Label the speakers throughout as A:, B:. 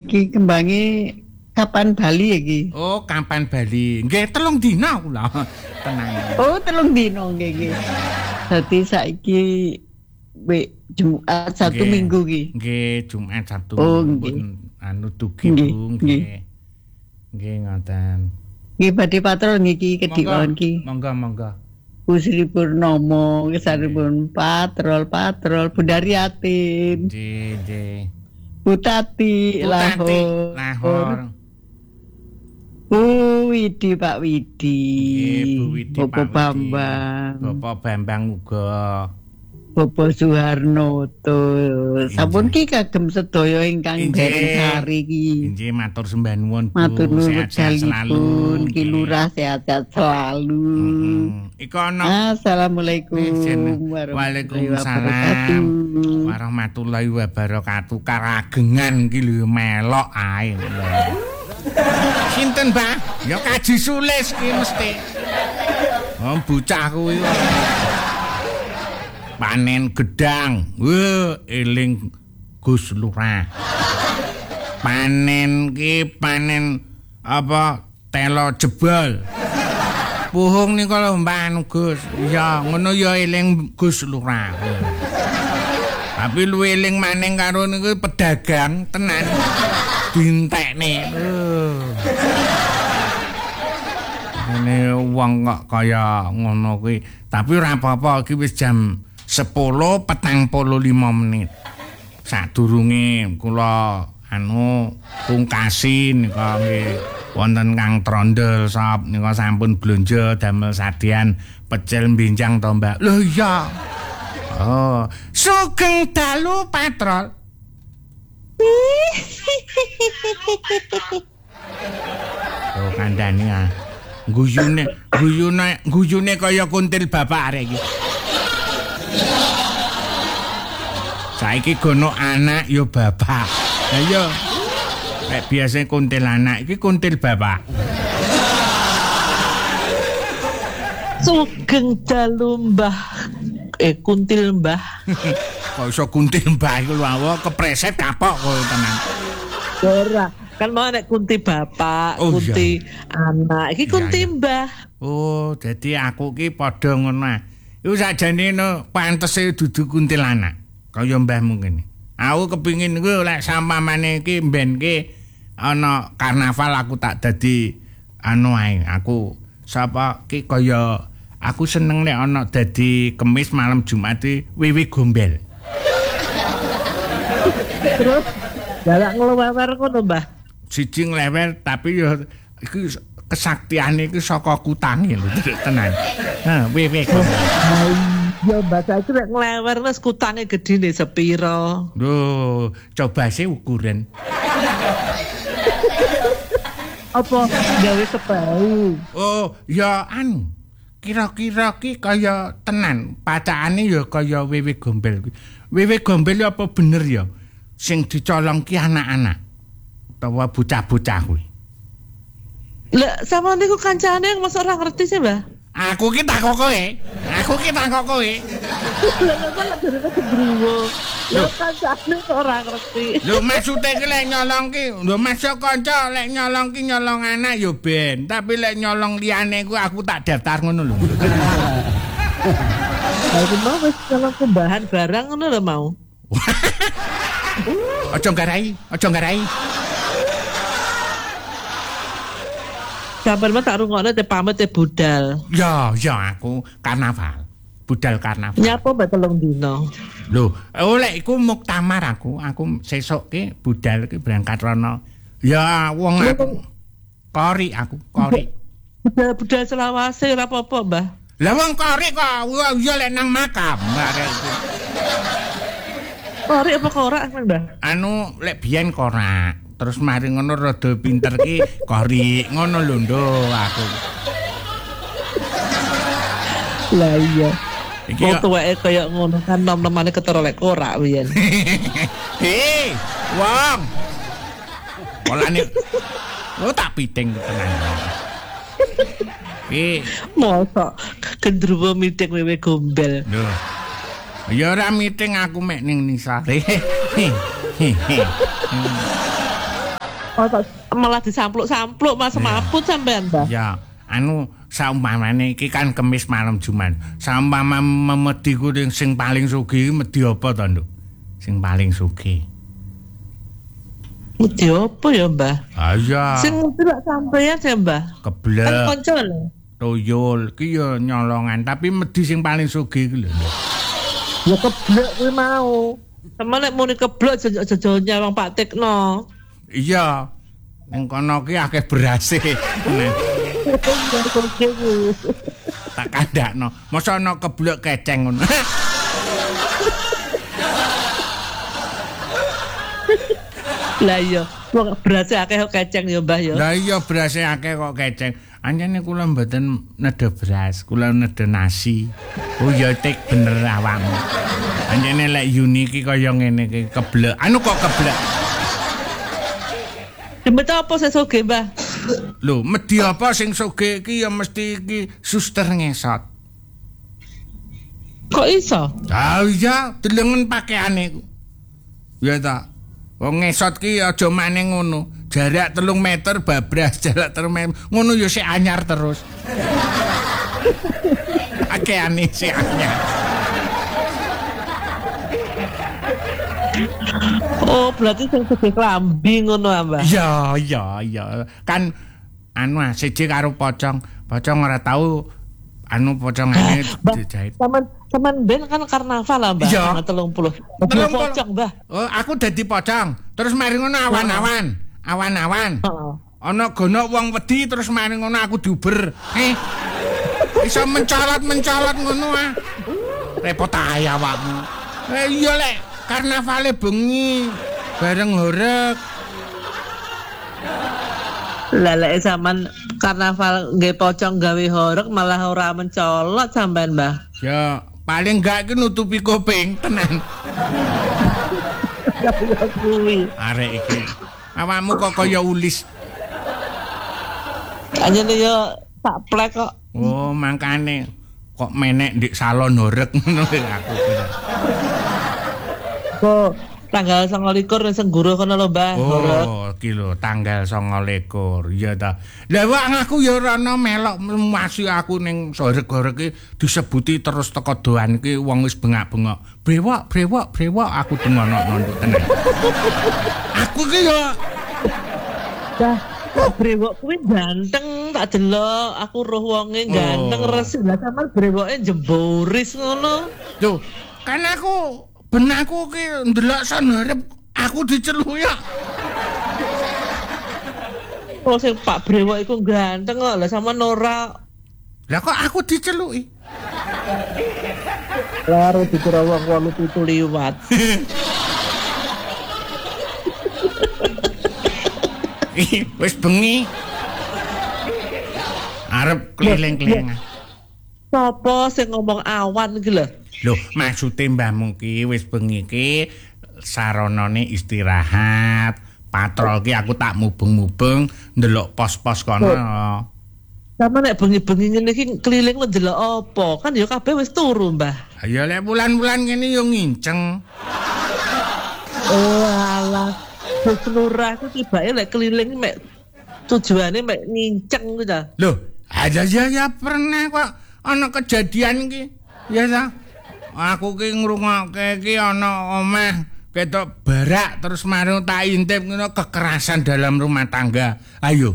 A: Iki kembange kapan Bali iki?
B: Oh, kapan Bali? Nggih 3 dina kula. Tenang.
A: Oh, 3 dina nggih. Dadi saiki Jumat Sabtu Minggu iki.
B: Nggih, Jumat Sabtu.
A: Oh, nggih.
B: Anu dugi Bu, nggih. Nggih ngoten.
A: Nggih badhe patrol niki kedikon iki.
B: Monggo.
A: Pusri Purnomo kesaripun patrol Bundari Atin.
B: Nggih.
A: Butati Lahor. Widi Pak Widi.
B: Bu Widi
A: Bapak
B: Pak
A: Bambang.
B: Bapak Bambang uga.
A: Bapak Suharno sampun ki kagem sedaya ingkang dereng sari ki.
B: Nggih matur sembah nuwun Bu.
A: Matur nuwun
B: Sehat-sehat selalu.
A: Ki Lurah sehat-sehat selalu.
B: Iku ana.
A: Assalamualaikum
B: Waalaikumsalam warahmatullahi wabarakatuh. Karagengan ki lho melok ae. Sinten, Mbah? Ya Kaji Sulis ki mesti. Oh, bocah kuwi. Panen gedang. Eling Gus Lurah. Panen apa? Telo jebol. Puhung nika lho Mbah Gus. Ya, ngono ya eling Gus Lurah. Tapi lu eling maning karo niku pedagang tenan. Dintekne. Ini wong kok kaya ngono kuwi. Tapi ora apa-apa iki wis jam 10:45 menit. Sadurunge kula pungkasi nika nggih wonten Kang Trondol Shop nika sampun blonjo damel sadian pecel benjang to Mbak. Lho iya. Oh, sugeng dalu patrol. Oh kandhane ah. Guyune kaya kuntil bapak arek iki. Saiki gono anak yo bapak. Lah yo. Nek biasa kuntil anak iki kuntil bapak.
C: Sugeng dalu Mbah. Kuntil Mbah.
B: Kok iso kuntil Mbah iku lho kepreset kapok kowe tenan.
C: Ora, kan mau nek kunti bapak, kunti anak, iki kunti Mbah.
B: Oh, jadi aku ki padha ngono. Iku sakjane pantese dudu kuntil anak. Kaya mbahmu kene. Aku kepingin iku lek sampamane iki mben ki ana karnaval aku tak dadi ae. Aku sapa ki kaya aku seneng nek ana dadi Kemis malam Jumat iki wiwi gombel.
C: Terus galak nglewer ngono, Mbah.
B: Siji nglewer tapi yo iku kesaktiane iki saka kutange lho tenan. Ha, wiwi gombel.
C: Ya baca itu nek nglewer wis kutange gedine sepiro.
B: Lho, coba sih ukuran.
C: Apa gawe sepau?
B: Oh, ya anu. Kira-kira ki kaya tenan, pacaane ya kaya wewe gombel. Wewe gombel apa bener ya? Sing dicolong ki anak-anak utawa bocah-bocah kuwi.
C: Lah, sama niku kancane mos ora ngerti sih, Mbah.
B: Aku ki takok kowe.
C: Lho kancane ora ngerti.
B: Lho maksude ki lek nyolong ki, lho masuk kanca lek nyolong ki nyolong anak ya ben, tapi lek nyolong liyane ku aku tak daftar ngono lho.
C: Lah iki mau wis nyolong kumbahan barang ngono lho mau.
B: Aja nggarai.
C: Sabar mas tak rungokne te pamit te budal.
B: Ya aku karnaval. Budal karnaval.
C: Nyapa mbak 3 dina.
B: Lho, lek iku muktamar aku sesuk ki budal ki berangkat rono. Ya wong aku kori.
C: Budal selawase ora apa-apa, Mbah.
B: Lah wong kori kok ya lek nang makam, Mbak.
C: Kori apa korak, Mbah?
B: Anu lek biyen korak. Terus mari ngono rada pinter ki kori ngono lho ndo aku.
C: Lah iya.
B: Iki
C: kok tuweke kaya ngono kan nom-nomane ketara lek korak biyen.
B: Hei, wong. Polane tak piting tenan.
C: Mosok gendruwo miting wewe gombel.
B: Lho. Ya ora miting aku mek ning nisare.
C: Malah disampluk-sampluk Mas mabut sampean, Mbah.
B: Ya, saumpamane iki kan Kemis malam Jumat. Saumpama memedi ku sing paling sugih medhi apa to, Nduk? Sing paling sugih.
C: Medhi apa ya, Mbah?
B: Ah iya.
C: Sing delok sampean ya, Mbah.
B: Keblek.
C: Kan kanca lho.
B: Tuyul ki ya nyolongan, tapi medhi sing paling sugih ku lho.
C: Ya keblek kuwi mau. Sama nek muni keblek jajan nyawang Pak Tikno.
B: Iya. Ning kono ki akeh berase. Tak kandakno. Mosok ana keblek keceng ngono.
C: Lah iya, wong berase akeh kok keceng ya, Mbah ya.
B: Lah iya berase akeh kok keceng. Anjane kula mboten nedha beras, kula nedha nasi. Oh ya tik bener awakmu. Anjane lek Yuni iki kaya ngene iki keblek. Kok keblek.
C: Demet apa sing sugih, Mbah?
B: Lho, medhi apa sing sugih iki ya mesti iki suster ngesot.
C: Kok iso?
B: Ah iya, delengen pakaiane ku. Ya ta. Wong ngesot ki aja maneh ngono. Jarak 3 meter babras, jarak 3 meter. Ngono ya sik anyar terus. Pakaiane sik anyar.
C: Oh, berarti sing sugih klambi ngono, Mbah.
B: Iya. Kan siji karo pocong. Pocong ora tahu pocongane dijahit.
C: Saman ben kan karnaval lah, Mbah.
B: Iya.
C: 30. Pocong, Mbah.
B: Oh, aku dadi pocong. Terus mari ngono awan-awan. Awan-awan.
C: Heeh.
B: Ana gono wong wedi terus mari ngono aku diuber. Iso mencolot ngono ah. Repot ae awakmu. Iya lek karnavale bengi bareng horeg.
C: Lah lek sampean karnaval nggih pocong gawe horeg malah ora mencolot sampean, Mbah.
B: Ya, paling gak ki nutupi kuping tenan.
C: Ya kuwi.
B: Arek iki. Awakmu kok kaya ulis.
C: Anjene yo tak plek kok.
B: Oh, mangkane kok menek ndek salon horeg ngono aku kira.
C: Kok tanggal 29 ning Sengguru kono lho, Mbah.
B: Oh, iki lho tanggal 29. Iya ta. Lah wak aku ya ora ana melok masih aku ning horeg-horeg iki disebuti terus teko doan iki wong wis bengak-bengok. Brewok aku dengono nonton tenan. Aku ki yo
C: Dah, kok brewok kuwi ganteng tak delok. Aku roh wonge ganteng resik. Lah sampean brewoke jemboris ngono.
B: Lho, kan aku benakku ki ndelok sanarep aku diceluki.
C: Oh sing Pak Brewok iku ganteng kok. Lah sampean ora.
B: Lah kok aku diceluki?
C: Karo dikira wong 87 liwat.
B: Wis bengi. Arep keliling-keliling.
C: Sopo sing ngomong awan iki lho?
B: Lho, maksude mbahmu ki wis bengi ki saronane istirahat. Patrol ki aku tak mubeng-mubeng ndelok pos-pos kono.
C: Sama nek bengi-bengi ngene iki keliling ndelok apa? Kan ya kabeh wis turu, Mbah.
B: Ya lek bulan-bulan ngene yo nginceng.
C: Oh alah. Wis lurah ku tibake lek keliling mek tujuane mek nginceng ku ta.
B: Lho, ya pernah kok ana kejadian iki. Ya ta. Aku ki ngrungokke ki ana omah ketok barak terus mari tak intip ngono kekerasan dalam rumah tangga. Ayo.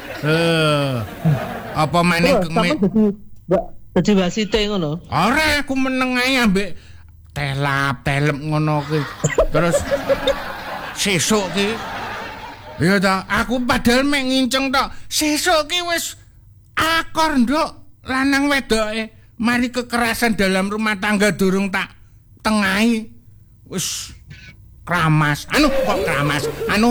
B: Apa maneh
C: dadi wasite ngono.
B: Ora aku meneng ae ambek telap-telep ngono ki. Terus sesuk ki ya ta aku padahal mek nginceng tok. Sesuk ki wis akor nduk lanang wedoke. Mari kekerasan dalam rumah tangga durung tak tengahi. Wis kramas. Kok kramas?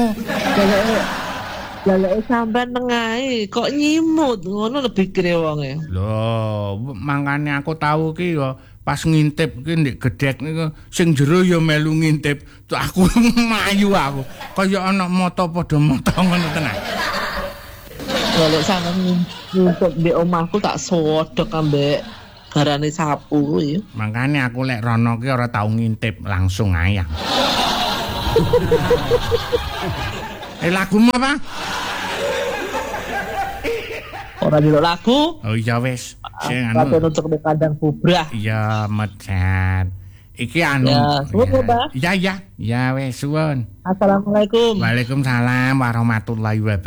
C: Jaleke sampean nengahi kok nyimut ngono lebih kire wonge.
B: Lho, mangkane aku tahu ki ya pas ngintip ki ndek gedhek niku sing jero ya melu ngintip. Aku mayu aku. Kaya ana mata padha mata ngono tenan.
C: Kalau sampean ngintip di omahku tak sodok ambek garane sapu ya.
B: Mangkane aku lek rono ki ora tau ngintip langsung ae. Lagumu apa?
C: Ora ndelok lagu.
B: Oh iya wis. Sing
C: Kabeh
B: anu.
C: untuk di kandang bubrah.
B: Iya, mecat. Iki anu.
C: Ya, suwun, Mbak.
B: Iya. Ya wis suwun.
C: Assalamualaikum.
B: Waalaikumsalam warahmatullahi wabarakatuh.